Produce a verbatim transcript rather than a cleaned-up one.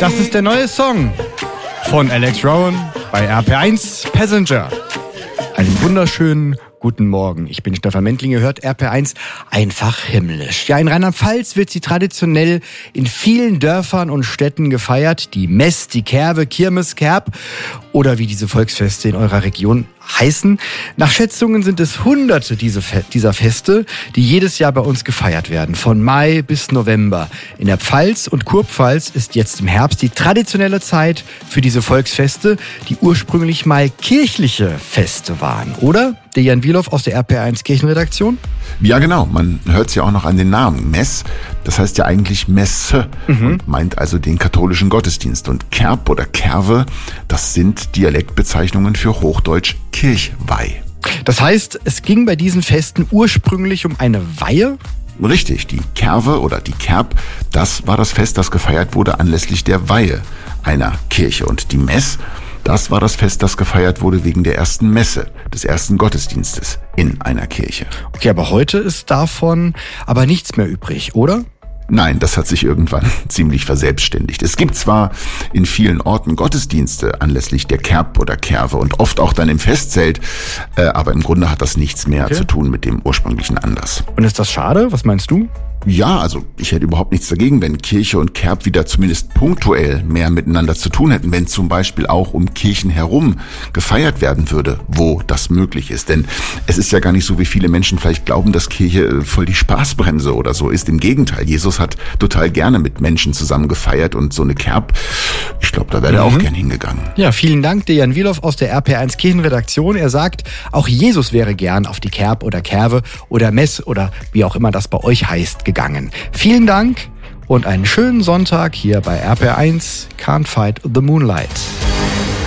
Das ist der neue Song von Alex Rowan bei R P eins Passenger. Einen wunderschönen guten Morgen. Ich bin Stefan Mentling, ihr hört R P eins einfach himmlisch. Ja, in Rheinland-Pfalz wird sie traditionell in vielen Dörfern und Städten gefeiert. Die Mess, die Kerwe, Kirmes, Kerb oder wie diese Volksfeste in eurer Region heißen. Nach Schätzungen sind es Hunderte dieser Feste, die jedes Jahr bei uns gefeiert werden. Von Mai bis November. In der Pfalz und Kurpfalz ist jetzt im Herbst die traditionelle Zeit für diese Volksfeste, die ursprünglich mal kirchliche Feste waren. Oder? Der Jan Wielow aus der R P eins Kirchenredaktion? Ja, genau. Man hört es ja auch noch an den Namen. Mess, das heißt ja eigentlich Messe mhm. und meint also den katholischen Gottesdienst. Und Kerb oder Kerwe, das sind Dialektbezeichnungen für Hochdeutsch Kirchweih. Das heißt, es ging bei diesen Festen ursprünglich um eine Weihe? Richtig, die Kerwe oder die Kerb, das war das Fest, das gefeiert wurde anlässlich der Weihe einer Kirche. Und die Mess, das war das Fest, das gefeiert wurde wegen der ersten Messe, des ersten Gottesdienstes in einer Kirche. Okay, aber heute ist davon aber nichts mehr übrig, oder? Nein, das hat sich irgendwann ziemlich verselbstständigt. Es gibt zwar in vielen Orten Gottesdienste anlässlich der Kerb oder Kerwe und oft auch dann im Festzelt, äh, aber im Grunde hat das nichts mehr okay. zu tun mit dem ursprünglichen Anlass. Und ist das schade? Was meinst du? Ja, also ich hätte überhaupt nichts dagegen, wenn Kirche und Kerb wieder zumindest punktuell mehr miteinander zu tun hätten, wenn zum Beispiel auch um Kirchen herum gefeiert werden würde, wo das möglich ist. Denn es ist ja gar nicht so, wie viele Menschen vielleicht glauben, dass Kirche voll die Spaßbremse oder so ist. Im Gegenteil, Jesus hat total gerne mit Menschen zusammen gefeiert und so eine Kerb, ich glaube, da wäre er mhm. auch gern hingegangen. Ja, vielen Dank, der Jan Wielow aus der R P eins Kirchenredaktion. Er sagt, auch Jesus wäre gern auf die Kerb oder Kerwe oder Mess oder wie auch immer das bei euch heißt, gegangen. Vielen Dank und einen schönen Sonntag hier bei R P eins Can't Fight the Moonlight.